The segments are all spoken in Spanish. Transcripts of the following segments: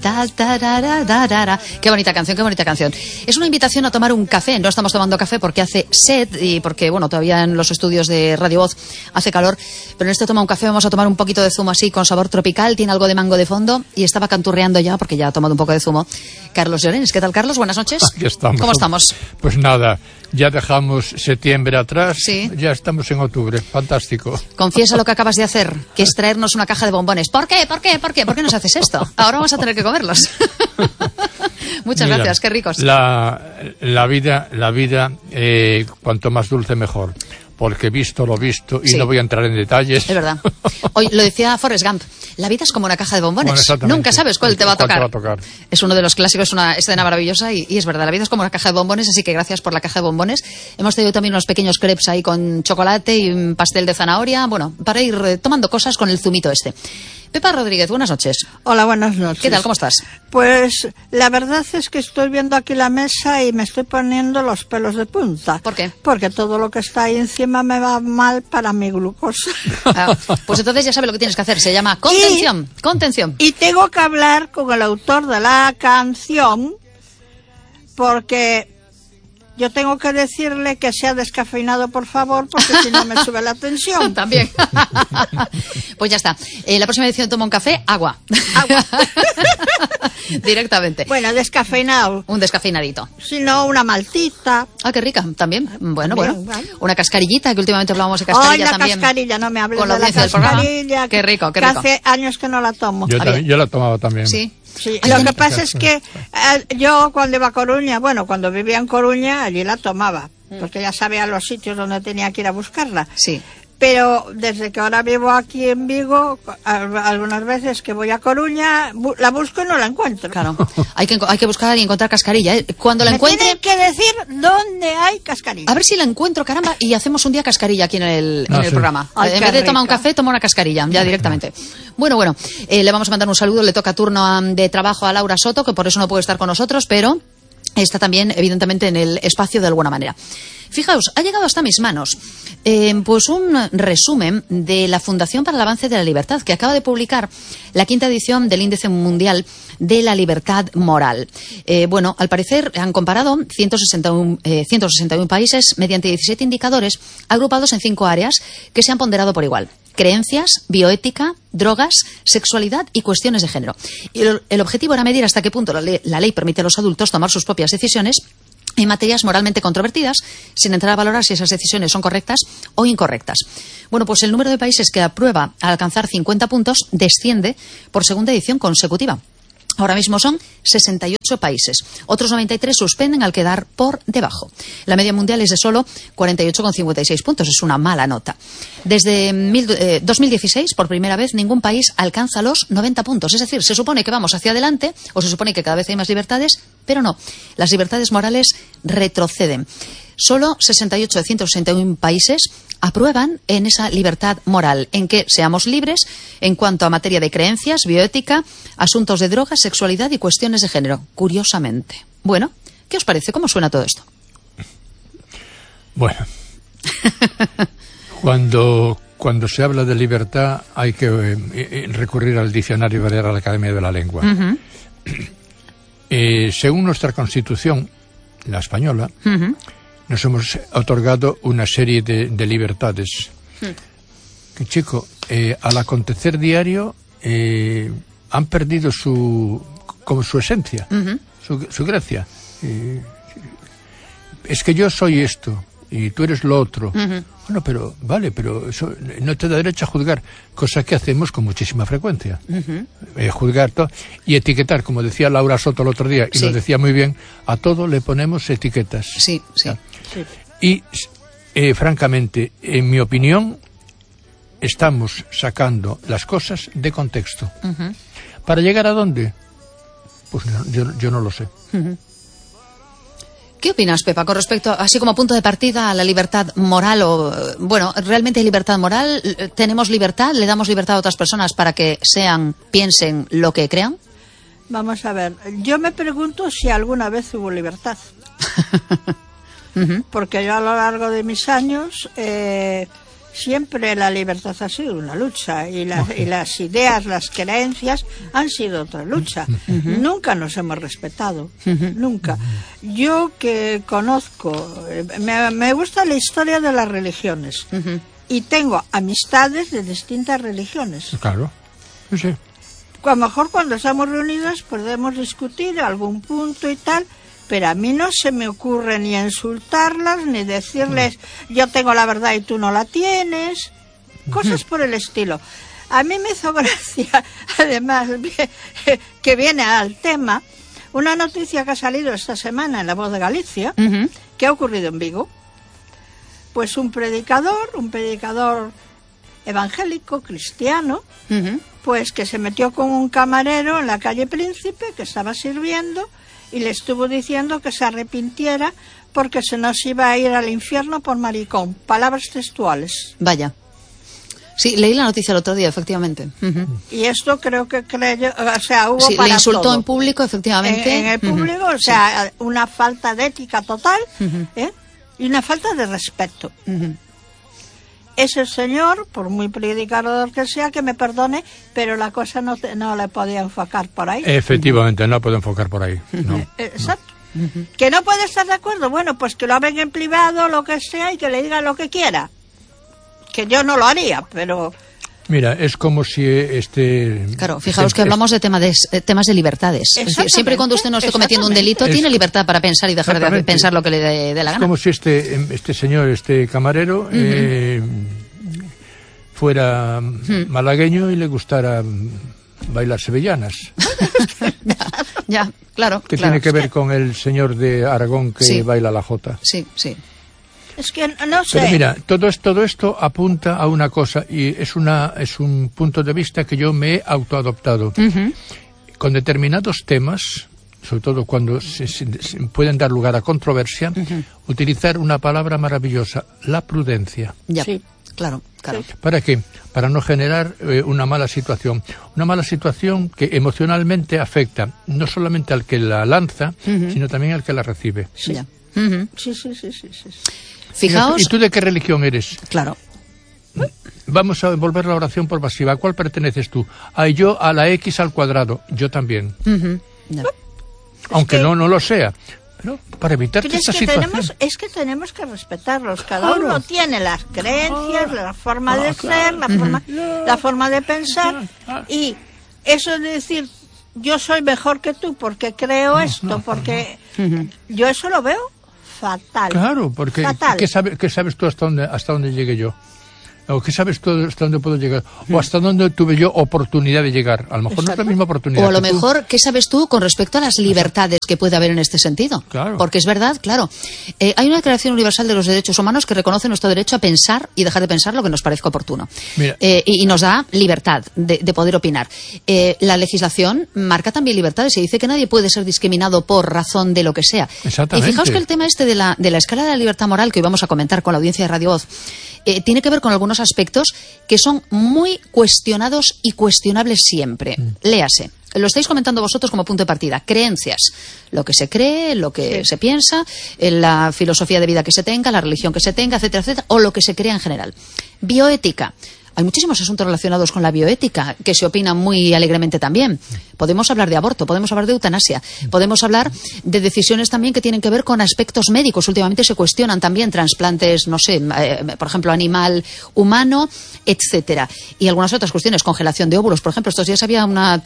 Qué bonita canción, qué bonita canción. Es una invitación a tomar un café. No estamos tomando café porque hace sed y porque, bueno, todavía en los estudios de Radio Voz hace calor. Pero en este toma un café vamos a tomar un poquito de zumo así con sabor tropical. Tiene algo de mango de fondo y estaba canturreando ya porque ya ha tomado un poco de zumo. Carlos Llorens, ¿qué tal, Carlos? Buenas noches. Aquí estamos. ¿Cómo estamos? Pues nada, ya dejamos septiembre atrás, sí. Ya estamos en octubre, fantástico. Confiesa lo que acabas de hacer, que es traernos una caja de bombones. ¿Por qué? ¿Por qué? ¿Por qué? ¿Por qué nos haces esto? Ahora vamos a tener que comerlos. Muchas gracias, qué ricos. La vida, cuanto más dulce mejor. Porque visto lo visto, y sí. No voy a entrar en detalles. Es verdad. Hoy lo decía Forrest Gump, la vida es como una caja de bombones. Bueno, nunca sabes cuál te va a tocar. Es uno de los clásicos, una escena maravillosa y es verdad, la vida es como una caja de bombones, así que gracias por la caja de bombones. Hemos tenido también unos pequeños crepes ahí con chocolate y un pastel de zanahoria, bueno, para ir tomando cosas con el zumito este. Pepa Rodríguez, buenas noches. Hola, buenas noches. ¿Qué tal? ¿Cómo estás? Pues la verdad es que estoy viendo aquí la mesa y me estoy poniendo los pelos de punta. ¿Por qué? Porque todo lo que está ahí encima me va mal para mi glucosa. Pues entonces ya sabes lo que tienes que hacer. Se llama contención. Contención. Y tengo que hablar con el autor de la canción porque yo tengo que decirle que sea descafeinado, por favor, porque si no me sube la tensión. También. Pues ya está. La próxima edición toma un café, agua. Agua. Directamente. Bueno, descafeinado. Un descafeinadito. Si no, una maltita. Ah, qué rica, también. Bueno. Una cascarillita, que últimamente hablábamos de cascarilla también. Ay, la cascarilla, no me hables con de la cascarilla. Qué rico, qué rico. rico. Hace años que no la tomo. Yo la tomaba también. Sí. Sí, lo que pasa es que yo cuando iba a Coruña, cuando vivía en Coruña, allí la tomaba, porque ya sabía los sitios donde tenía que ir a buscarla. Sí. Pero desde que ahora vivo aquí en Vigo, algunas veces que voy a Coruña, la busco y no la encuentro. Claro, hay que buscar y encontrar cascarilla. Cuando la encuentre... Me tienen que decir dónde hay cascarilla. A ver si la encuentro, caramba, y hacemos un día cascarilla aquí en el programa. Ay, en vez de tomar un café, toma una cascarilla, ya directamente. Bueno, le vamos a mandar un saludo, le toca turno de trabajo a Laura Soto, que por eso no puede estar con nosotros, pero está también, evidentemente, en el espacio de alguna manera. Fijaos, ha llegado hasta mis manos pues un resumen de la Fundación para el Avance de la Libertad, que acaba de publicar la 5ª edición del Índice Mundial de la Libertad Moral. Al parecer han comparado 161 países mediante 17 indicadores agrupados en 5 áreas que se han ponderado por igual: creencias, bioética, drogas, sexualidad y cuestiones de género. Y el objetivo era medir hasta qué punto la ley permite a los adultos tomar sus propias decisiones en materias moralmente controvertidas, sin entrar a valorar si esas decisiones son correctas o incorrectas. Bueno, pues el número de países que aprueba al alcanzar 50 puntos desciende por segunda edición consecutiva. Ahora mismo son 68 países. Otros 93 suspenden al quedar por debajo. La media mundial es de solo 48,56 puntos. Es una mala nota. Desde 2016, por primera vez, ningún país alcanza los 90 puntos. Es decir, se supone que vamos hacia adelante, o se supone que cada vez hay más libertades, pero no. Las libertades morales retroceden. Solo 68 de 161 países aprueban en esa libertad moral, en que seamos libres en cuanto a materia de creencias, bioética, asuntos de drogas, sexualidad y cuestiones de género, curiosamente. Bueno, ¿qué os parece? ¿Cómo suena todo esto? Bueno, cuando se habla de libertad hay que recurrir al diccionario de la Academia de la Lengua. Uh-huh. Según nuestra Constitución, la española, nos hemos otorgado una serie de libertades. Que, chico, al acontecer diario han perdido su esencia, su gracia. Es que yo soy esto y tú eres lo otro. Bueno, pero eso no te da derecho a juzgar, cosa que hacemos con muchísima frecuencia. Juzgar todo y etiquetar, como decía Laura Soto el otro día, y lo decía muy bien, a todo le ponemos etiquetas. Sí. Y, francamente, en mi opinión, estamos sacando las cosas de contexto. ¿Para llegar a dónde? Pues yo no lo sé. ¿Qué opinas, Pepa, con respecto, así como punto de partida, a la libertad moral? ¿Realmente hay libertad moral? ¿Tenemos libertad? ¿Le damos libertad a otras personas para que piensen lo que crean? Vamos a ver, yo me pregunto si alguna vez hubo libertad. Porque yo a lo largo de mis años siempre la libertad ha sido una lucha y las ideas, las creencias han sido otra lucha. Nunca nos hemos respetado, nunca. Yo que conozco, me gusta la historia de las religiones y tengo amistades de distintas religiones. Claro, sí. A lo mejor cuando estamos reunidos podemos discutir algún punto y tal, pero a mí no se me ocurre ni insultarlas, ni decirles yo tengo la verdad y tú no la tienes, cosas por el estilo. A mí me hizo gracia, además, que viene al tema, una noticia que ha salido esta semana en La Voz de Galicia, que ha ocurrido en Vigo. Pues un predicador evangélico, cristiano, pues que se metió con un camarero en la calle Príncipe que estaba sirviendo y le estuvo diciendo que se arrepintiera porque se nos iba a ir al infierno por maricón. Palabras textuales. Vaya. Sí, leí la noticia el otro día, efectivamente. Y esto creo que hubo sí, para le insultó todo. En público, efectivamente. En el público, o sea, una falta de ética total, y una falta de respeto. Ese señor, por muy predicador que sea, que me perdone, pero la cosa no le podía enfocar por ahí. Efectivamente, no puedo enfocar por ahí. No. Exacto. ¿Que no puede estar de acuerdo? Bueno, pues que lo hablen en privado, lo que sea, y que le diga lo que quiera. Que yo no lo haría, pero... Mira, es como si Claro, fijaos que hablamos de temas de libertades. Es decir, siempre y cuando usted no esté cometiendo un delito, tiene libertad para pensar y dejar de pensar lo que le dé la gana. Es como si este señor, este camarero, fuera malagueño y le gustara bailar sevillanas. Ya, claro. Que tiene que ver con el señor de Aragón que baila la jota. Sí, sí. Es que no sé. Pero mira, todo esto apunta a una cosa y es un punto de vista que yo me he autoadoptado. Con determinados temas, sobre todo cuando se pueden dar lugar a controversia, utilizar una palabra maravillosa, la prudencia. Ya, sí. Claro. ¿Para qué? Para no generar una mala situación. Una mala situación que emocionalmente afecta no solamente al que la lanza, sino también al que la recibe. Sí. Ya. Sí. Fijaos. ¿Y tú de qué religión eres? Claro. Vamos a volver la oración por masiva. ¿A cuál perteneces tú? Yo a la X al cuadrado. Yo también. No. Aunque no lo sea. Pero para evitar esta situación. Es que tenemos que respetarlos. Cada uno tiene las creencias, la forma de ser, la forma de pensar. Y eso de decir, yo soy mejor que tú porque creo esto, porque yo eso lo veo fatal. Claro, porque fatal. ¿qué sabes tú hasta dónde llegué yo? ¿O qué sabes tú hasta dónde puedo llegar? ¿O hasta dónde tuve yo oportunidad de llegar? A lo mejor no es la misma oportunidad. O a lo mejor, ¿qué sabes tú con respecto a las libertades que puede haber en este sentido? Claro. Porque es verdad, claro. Hay una Declaración Universal de los Derechos Humanos que reconoce nuestro derecho a pensar y dejar de pensar lo que nos parezca oportuno. Y nos da libertad de poder opinar. La legislación marca también libertades y dice que nadie puede ser discriminado por razón de lo que sea. Exactamente. Y fijaos que el tema de la escala de la libertad moral que hoy vamos a comentar con la audiencia de Radio Voz tiene que ver con algunos aspectos que son muy cuestionados y cuestionables siempre. Léase. Lo estáis comentando vosotros como punto de partida. Creencias. Lo que se cree, lo que se piensa, la filosofía de vida que se tenga, la religión que se tenga, etcétera, etcétera, o lo que se crea en general. Bioética. Hay muchísimos asuntos relacionados con la bioética que se opinan muy alegremente también. Podemos hablar de aborto, podemos hablar de eutanasia, podemos hablar de decisiones también que tienen que ver con aspectos médicos. Últimamente se cuestionan también trasplantes, no sé, por ejemplo, animal, humano, etcétera. Y algunas otras cuestiones, congelación de óvulos. Por ejemplo, estos días había un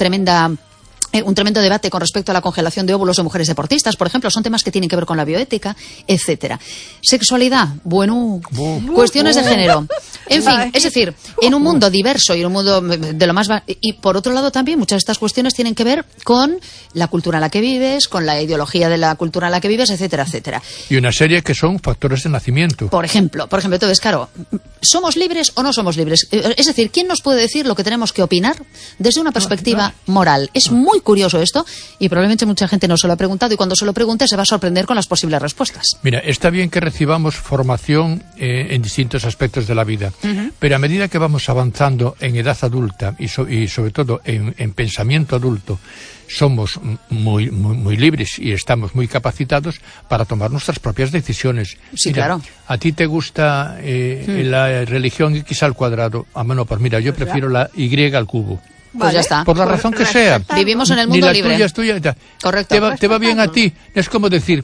tremendo debate con respecto a la congelación de óvulos de mujeres deportistas, por ejemplo. Son temas que tienen que ver con la bioética, etcétera. Sexualidad, cuestiones de género. En fin, es decir, en un mundo diverso y en un mundo de lo más... Y por otro lado también, muchas de estas cuestiones tienen que ver con la cultura en la que vives, con la ideología de la cultura en la que vives, etcétera, etcétera. Y una serie que son factores de nacimiento. Por ejemplo, entonces, claro, ¿somos libres o no somos libres? Es decir, ¿quién nos puede decir lo que tenemos que opinar desde una perspectiva moral? Es muy curioso esto y probablemente mucha gente no se lo ha preguntado y cuando se lo pregunte se va a sorprender con las posibles respuestas. Mira, está bien que recibamos formación en distintos aspectos de la vida, pero a medida que vamos avanzando en edad adulta y sobre todo en pensamiento adulto, somos muy libres y estamos muy capacitados para tomar nuestras propias decisiones. Sí, mira, claro. ¿A ti te gusta la religión X al cuadrado? Bueno, pues mira, yo prefiero la Y al cubo. Pues ya está. Por la razón que sea. Vivimos en el mundo Ni la libre. tuya es tuya. Correcto. Te va bien a ti. Es como decir,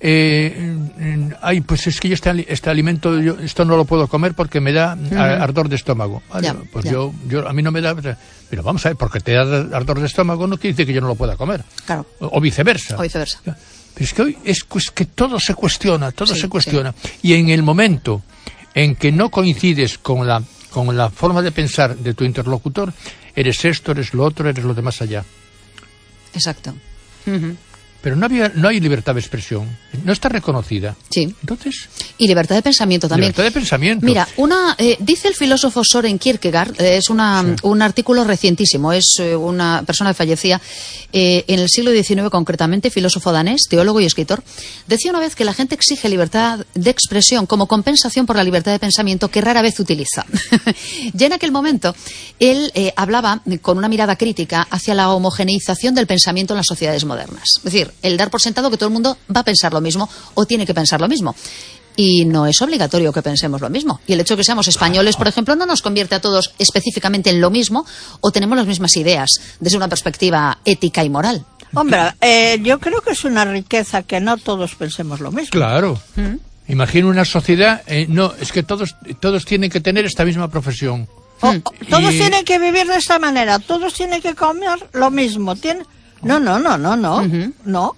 ay, pues es que yo este alimento, esto no lo puedo comer porque me da ardor de estómago. Vale, pues ya. yo a mí no me da. Pero vamos a ver, porque te da ardor de estómago no quiere decir que yo no lo pueda comer. Claro. O viceversa. Pero es que hoy es que todo se cuestiona, se cuestiona. Sí. Y en el momento en que no coincides con la forma de pensar de tu interlocutor, eres esto, eres lo otro, eres lo de más allá. Exacto. Pero no hay libertad de expresión, no está reconocida. Sí. Entonces. Y libertad de pensamiento también. Libertad de pensamiento. Mira, dice el filósofo Søren Kierkegaard, es un artículo recientísimo, es una persona que fallecía en el siglo XIX concretamente, filósofo danés, teólogo y escritor. Decía una vez que la gente exige libertad de expresión como compensación por la libertad de pensamiento que rara vez utiliza. Ya en aquel momento, él hablaba con una mirada crítica hacia la homogeneización del pensamiento en las sociedades modernas. Es decir, el dar por sentado que todo el mundo va a pensar lo mismo o tiene que pensar lo mismo. Y no es obligatorio que pensemos lo mismo. Y el hecho de que seamos españoles, por ejemplo, no nos convierte a todos específicamente en lo mismo o tenemos las mismas ideas desde una perspectiva ética y moral. Hombre, yo creo que es una riqueza que no todos pensemos lo mismo. Claro. Imagino una sociedad, no, es que todos tienen que tener esta misma profesión. Todos tienen que vivir de esta manera, todos tienen que comer lo mismo. No. No.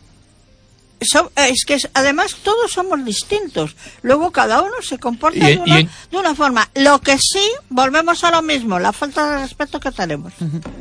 Es que además todos somos distintos. Luego cada uno se comporta de una forma. Lo que sí, volvemos a lo mismo, la falta de respeto que tenemos.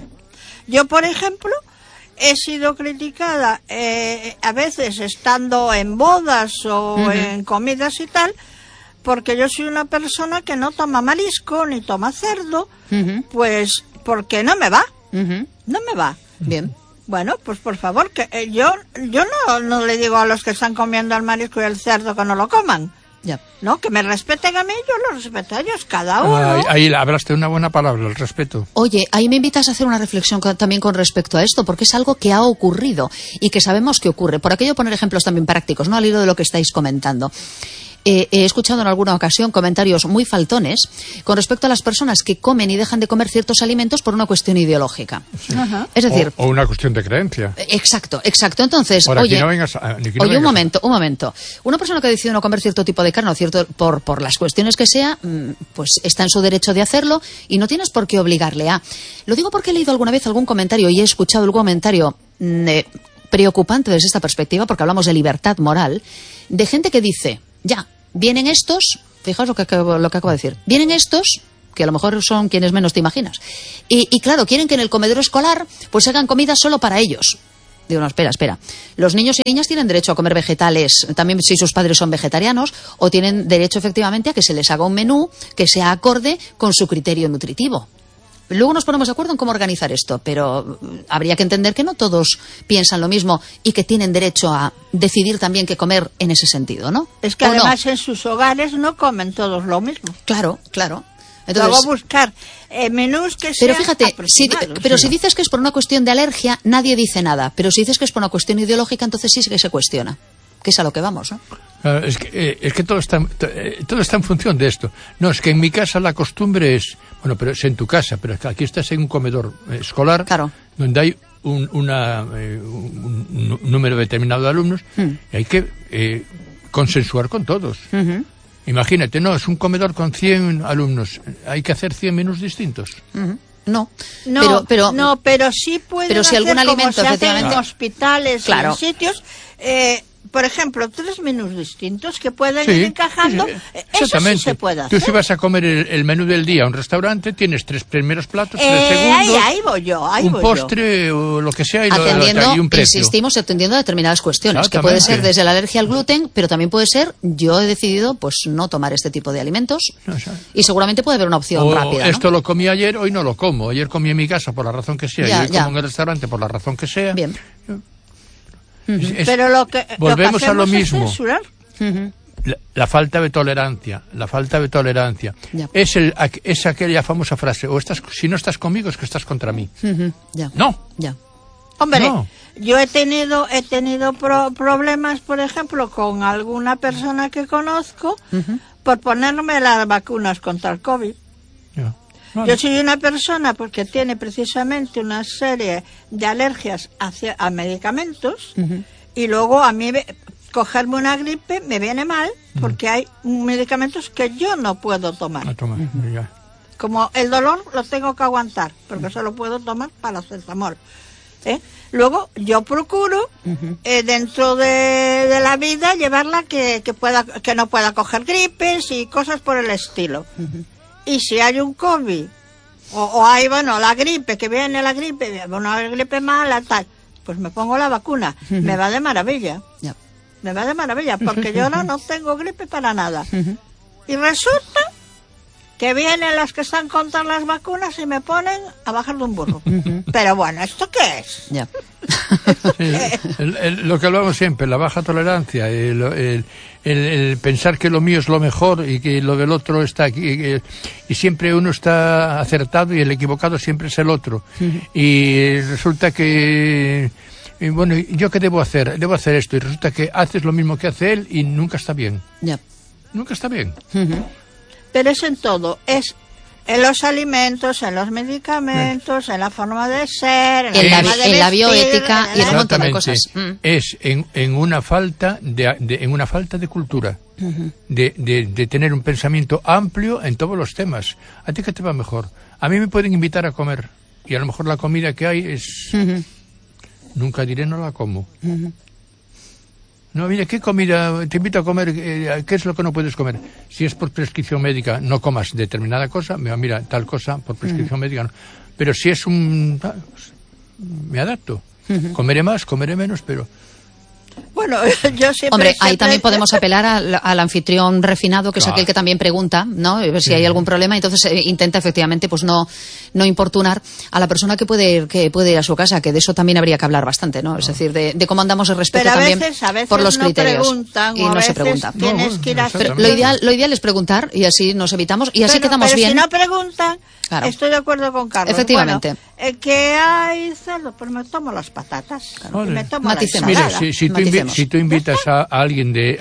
Yo, por ejemplo, he sido criticada a veces estando en bodas o en comidas y tal, porque yo soy una persona que no toma marisco ni toma cerdo, pues porque no me va. No me va. Bien. Bueno, pues por favor, que yo no le digo a los que están comiendo el marisco y el cerdo que no lo coman. Ya. No, que me respeten a mí, yo los respeto a ellos, cada uno. Ahí hablaste una buena palabra, el respeto. Oye, ahí me invitas a hacer una reflexión también con respecto a esto, porque es algo que ha ocurrido y que sabemos que ocurre. Por aquello poner ejemplos también prácticos, ¿no? Al hilo de lo que estáis comentando. He escuchado en alguna ocasión comentarios muy faltones con respecto a las personas que comen y dejan de comer ciertos alimentos por una cuestión ideológica. Sí. Es decir, o una cuestión de creencia. Exacto. Entonces, oye, un momento. Una persona que decide no comer cierto tipo de carne o por las cuestiones que sea, pues está en su derecho de hacerlo y no tienes por qué obligarle a. Lo digo porque he leído alguna vez algún comentario y he escuchado algún comentario preocupante desde esta perspectiva, porque hablamos de libertad moral, de gente que dice, ya, vienen estos, fijaos lo que acabo de decir, vienen estos, que a lo mejor son quienes menos te imaginas, y claro, quieren que en el comedor escolar pues hagan comida solo para ellos. Digo, no, espera. Los niños y niñas tienen derecho a comer vegetales, también si sus padres son vegetarianos, o tienen derecho efectivamente a que se les haga un menú que sea acorde con su criterio nutritivo. Luego nos ponemos de acuerdo en cómo organizar esto, pero habría que entender que no todos piensan lo mismo y que tienen derecho a decidir también qué comer en ese sentido, ¿no? Es que además en sus hogares no comen todos lo mismo. Claro. Entonces, luego buscar menús que sean si dices que es por una cuestión de alergia, nadie dice nada. Pero si dices que es por una cuestión ideológica, entonces sí que se cuestiona. Que es a lo que vamos, ¿no? Es que todo está en función de esto. No, es que en mi casa la costumbre es, bueno, pero es en tu casa, pero es que aquí estás en un comedor escolar, claro, donde hay un número determinado de alumnos y hay que consensuar con todos. Imagínate, no, es un comedor con 100 alumnos, hay que hacer 100 menús distintos. No, pero sí pueden pero si hacer algún alimento, como se hace efectivamente, en hospitales, claro, en sitios, por ejemplo, 3 menús distintos que pueden ir encajando. Exactamente. Eso sí se puede hacer. Tú si vas a comer el menú del día a un restaurante, tienes 3 primeros platos, 3 segundos, ahí voy yo. un postre o lo que sea y un precio. Insistimos atendiendo a determinadas cuestiones, que puede ser desde la alergia al gluten, pero también puede ser, yo he decidido pues no tomar este tipo de alimentos y seguramente puede haber una opción rápida, ¿no? Esto lo comí ayer, hoy no lo como. Ayer comí en mi casa por la razón que sea, y hoy como en el restaurante por la razón que sea. Bien. Pero volvemos a lo mismo. Es censurar. La falta de tolerancia. Ya. Es aquella famosa frase, si no estás conmigo es que estás contra mí. Ya. No. Ya. Hombre, No. yo he tenido problemas, por ejemplo, con alguna persona que conozco por ponerme las vacunas contra el COVID. Ya. Vale. Yo soy una persona porque tiene precisamente una serie de alergias a medicamentos y luego a mí cogerme una gripe me viene mal porque hay medicamentos que yo no puedo tomar. A tomar, ya. Como el dolor lo tengo que aguantar porque solo puedo tomar paracetamol. Luego yo procuro dentro de la vida llevarla que no pueda coger gripes y cosas por el estilo. Y si hay un COVID o hay, bueno, la gripe, que viene la gripe, una gripe mala, tal, pues me pongo la vacuna. Me va de maravilla. Ya. Me va de maravilla, porque yo no tengo gripe para nada. Y resulta que vienen las que están contra las vacunas y me ponen a bajar de un burro. Pero bueno, ¿esto qué es? Ya. Lo que hablamos siempre, la baja tolerancia, el pensar que lo mío es lo mejor y que lo del otro está aquí, y siempre uno está acertado y el equivocado siempre es el otro. Y resulta que, bueno, ¿yo qué debo hacer? Debo hacer esto, y resulta que haces lo mismo que hace él y nunca está bien. Ya. Nunca está bien. Pero es en todo, es en los alimentos, en los medicamentos, en la forma de ser, en la forma de la vestir, bioética y en un montón de Exactamente. cosas. Es en una falta de cultura, de tener un pensamiento amplio en todos los temas. ¿A ti qué te va mejor? A mí me pueden invitar a comer y a lo mejor la comida que hay es... Nunca diré no la como. No, mira, ¿qué comida te invito a comer? ¿Qué es lo que no puedes comer? Si es por prescripción médica, no comas determinada cosa. Mira, tal cosa por prescripción médica no. Pero si es me adapto. Comeré más, comeré menos, pero... Bueno, yo siempre... Hombre, ahí también podemos apelar al anfitrión refinado, que es aquel que también pregunta, ¿no? Ver si hay algún problema. Entonces intenta efectivamente pues no importunar a la persona que puede ir a su casa, que de eso también habría que hablar bastante, ¿no? Es decir, de cómo andamos de respeto pero también a veces por los no criterios. Preguntan, y o a no veces se pregunta. Tienes que ir a... Pero lo ideal es preguntar y así nos evitamos y así quedamos pero bien. Si no preguntan, claro. Estoy de acuerdo con Carlos. Efectivamente. Bueno, que hay cerdo, pues me tomo las patatas. Claro. Y me tomo Maticemos. la Mira, ensalada. si tú invitas a alguien de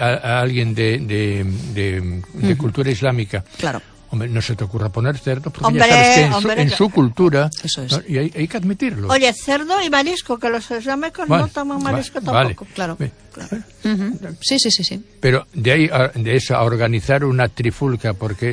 cultura islámica, Claro. hombre, no se te ocurra poner cerdo, porque Hombre, ya sabes que hombre, en su cultura, Eso es. ¿no? Y hay que admitirlo. Oye, cerdo y marisco, que los islámicos Vale, no toman marisco vale. tampoco. Claro. Ve, Sí. Pero de eso a organizar una trifulca, porque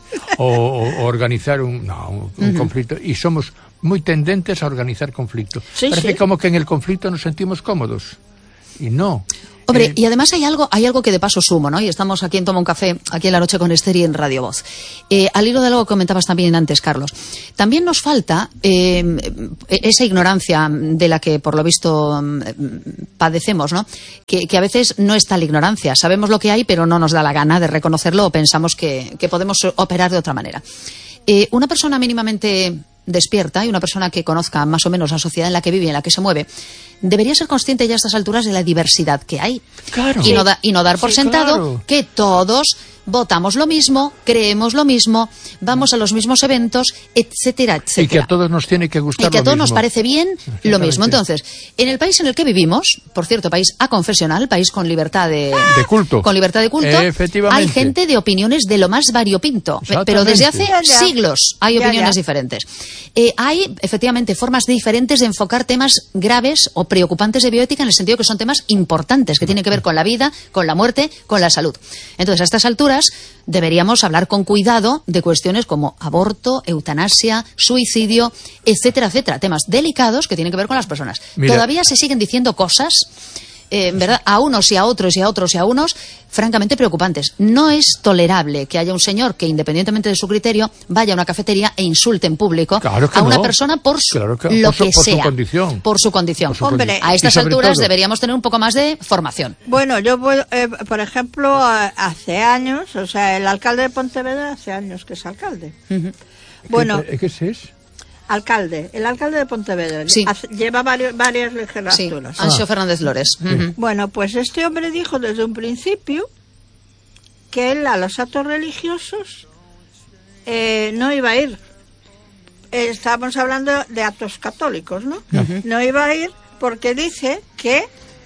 o organizar un conflicto, y somos muy tendentes a organizar conflicto. Sí, Parece sí. como que en el conflicto nos sentimos cómodos, y no. Hombre, y además hay algo que de paso sumo, ¿no? Y estamos aquí en Toma un Café, aquí en La Noche con Esther y en Radio Voz. Al hilo de algo que comentabas también antes, Carlos, también nos falta esa ignorancia de la que, por lo visto, padecemos, ¿no? Que a veces no está la ignorancia. Sabemos lo que hay, pero no nos da la gana de reconocerlo o pensamos que podemos operar de otra manera. Una persona mínimamente despierta y una persona que conozca más o menos la sociedad en la que vive y en la que se mueve debería ser consciente ya a estas alturas de la diversidad que hay. Claro. Y no dar por sentado claro. que todos votamos lo mismo, creemos lo mismo, vamos a los mismos eventos, etcétera, etcétera. Y que a todos nos tiene que gustar Y que a lo todos mismo. nos parece bien lo mismo. Entonces, en el país en el que vivimos, por cierto, país aconfesional, país con libertad de culto. con libertad de culto, Efectivamente. hay gente de opiniones de lo más variopinto, pero desde hace Ya. siglos hay opiniones Ya. diferentes. Hay, efectivamente, formas diferentes de enfocar temas graves o preocupantes de bioética, en el sentido que son temas importantes, que tienen que ver con la vida, con la muerte, con la salud. Entonces, a estas alturas, deberíamos hablar con cuidado de cuestiones como aborto, eutanasia, suicidio, etcétera, etcétera. Temas delicados que tienen que ver con las personas. Mira. Todavía se siguen diciendo cosas, ¿verdad? A unos y a otros y a otros y a unos, francamente preocupantes. No es tolerable que haya un señor que, independientemente de su criterio, vaya a una cafetería e insulte en público Claro que a una no. persona por Claro que- lo por su- que por su sea. condición. Por su condición. Por su Hombre, condición. A Y estas sobre alturas todo- deberíamos tener un poco más de formación. Bueno, yo voy, por ejemplo, hace años, o sea, el alcalde de Pontevedra hace años que es alcalde. Bueno, ¿Qué es eso? el alcalde de Pontevedra, Sí. lleva varias Sí, legislaturas. Anxo Fernández Lores. Ujú. Bueno, pues este hombre dijo desde un principio que él a los actos religiosos no iba a ir. Estábamos hablando de actos católicos, ¿no? No iba a ir porque dice que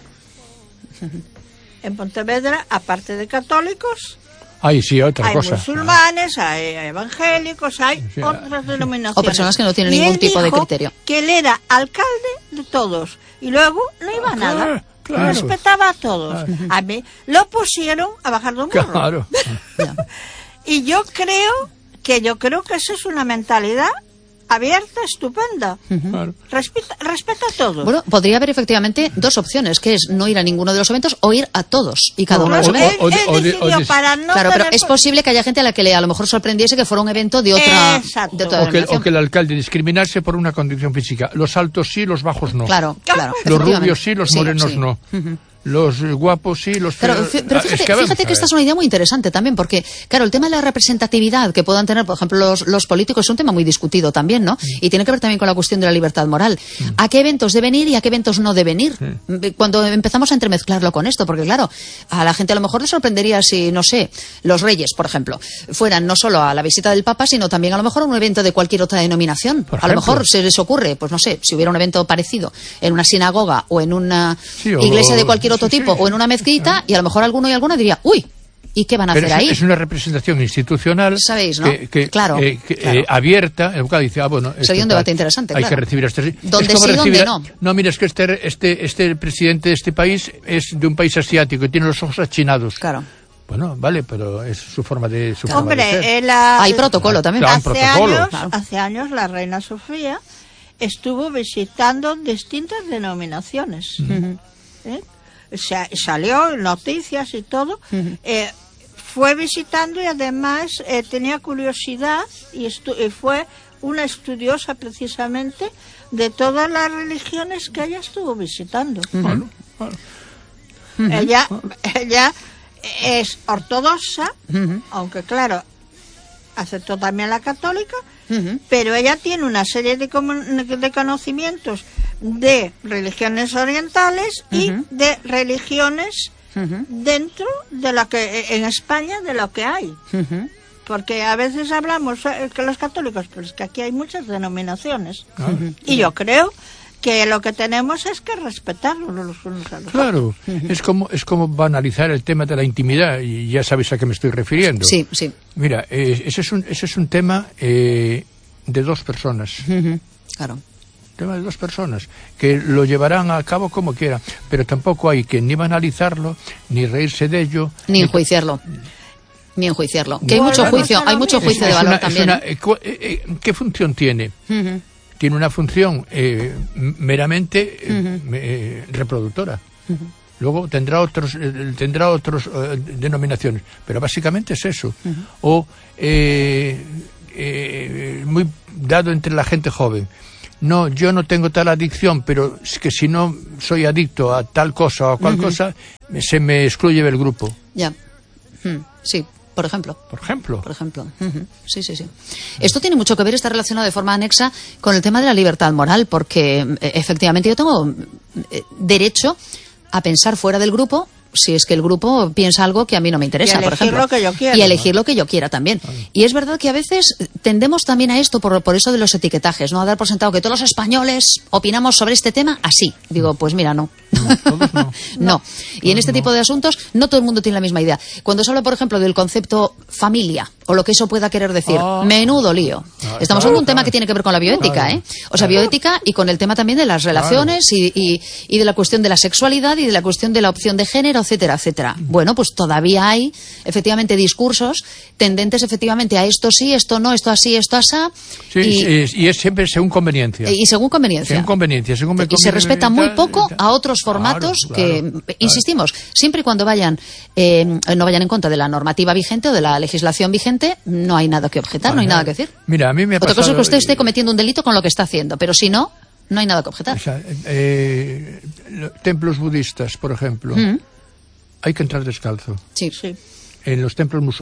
en Pontevedra, aparte de católicos, Ay, sí, otra hay cosa. musulmanes, hay evangélicos, hay otras denominaciones. O personas que no tienen Y ningún él tipo de dijo criterio. Que él era alcalde de todos y luego no iba a nada. claro. Respetaba a todos. A mí lo pusieron a bajar de un burro. Claro. Y yo creo que esa es una mentalidad abierta, estupenda. Claro. Respeta a todos. Bueno, podría haber efectivamente dos opciones, que es no ir a ninguno de los eventos o ir a todos y cada uno de los eventos. Él decidió para no Claro, pero tener es posible que haya gente a la que a lo mejor sorprendiese que fuera un evento de otra, Exacto. de otra O denominación. que el alcalde discriminarse por una condición física. Los altos sí, los bajos no. Claro. Los efectivamente. rubios sí, los morenos sí. no. Los guapos sí, los Pero feos. fíjate que esta es una idea muy interesante también, porque, claro, el tema de la representatividad que puedan tener, por ejemplo, los políticos es un tema muy discutido también, ¿no? Y tiene que ver también con la cuestión de la libertad moral. ¿A qué eventos deben ir y a qué eventos no deben ir? Cuando empezamos a entremezclarlo con esto, porque, claro, a la gente a lo mejor le sorprendería si, no sé, los reyes, por ejemplo, fueran no solo a la visita del Papa, sino también a lo mejor a un evento de cualquier otra denominación. A lo mejor se les ocurre, pues no sé, si hubiera un evento parecido en una sinagoga o en una iglesia de cualquier otro tipo o en una mezquita, y a lo mejor alguno y alguna diría, uy, ¿y qué van a hacer ahí? Es una representación institucional. ¿Sabéis, no? Claro. Abierta. El abogado dice, bueno... Sería un debate interesante, hay que recibir a este... Donde sí, donde no. No, mira, es que este presidente de este país es de un país asiático y tiene los ojos achinados. Claro. Bueno, vale, pero es su forma de ser. Hombre, hay protocolo también. Hace años la reina Sofía estuvo visitando distintas denominaciones. Salió en noticias y todo. Fue visitando y además tenía curiosidad y fue una estudiosa precisamente de todas las religiones que ella estuvo visitando. Ella es ortodoxa, aunque claro, aceptó también la católica, pero ella tiene una serie de conocimientos de religiones orientales y de religiones dentro de lo que en España de lo que hay. Porque a veces hablamos que los católicos, pero es que aquí hay muchas denominaciones. Y yo creo que lo que tenemos es que respetarlo los unos a los otros. Claro, es como banalizar el tema de la intimidad, y ya sabéis a qué me estoy refiriendo. Sí. Mira, ese es un tema de dos personas. Claro. Tema de dos personas que lo llevarán a cabo como quieran, pero tampoco hay que ni banalizarlo, ni reírse de ello, ni enjuiciarlo. Que hay mucho juicio, de valor también. ¿Qué función tiene? Tiene una función meramente reproductora. Luego tendrá otros denominaciones, pero básicamente es eso. O muy dado entre la gente joven. No, yo no tengo tal adicción, pero es que si no soy adicto a tal cosa o a cual cosa, se me excluye del grupo. Ya. Sí. Por ejemplo. Sí. Esto tiene mucho que ver, está relacionado de forma anexa con el tema de la libertad moral, porque efectivamente yo tengo derecho a pensar fuera del grupo si es que el grupo piensa algo que a mí no me interesa, por ejemplo. Lo que yo quiero. Y elegir lo que yo quiera también. Y es verdad que a veces tendemos también a esto por eso de los etiquetajes, ¿no? A dar por sentado que todos los españoles opinamos sobre este tema así. Digo, pues mira, no. Todos no. No. Y en este tipo de asuntos no todo el mundo tiene la misma idea. Cuando se habla, por ejemplo, del concepto familia o lo que eso pueda querer decir, menudo lío. Estamos hablando de un tema que tiene que ver con la bioética, O sea, bioética y con el tema también de las relaciones y de la cuestión de la sexualidad y de la cuestión de la opción de género, etcétera, etcétera. Bueno, pues todavía hay efectivamente discursos tendentes efectivamente a esto sí, esto no, esto así, esto asá. Sí, y es siempre según conveniencia. Y según conveniencia. Y se respeta muy poco a otros formatos que, insistimos, siempre y cuando no vayan en contra de la normativa vigente o de la legislación vigente, no hay nada que objetar, no hay nada que decir. Mira, a mí me ha pasado... Otra cosa es que usted esté cometiendo un delito con lo que está haciendo, pero si no, no hay nada que objetar. O sea, templos budistas, por ejemplo, hay que entrar descalzo. Sí. En los templos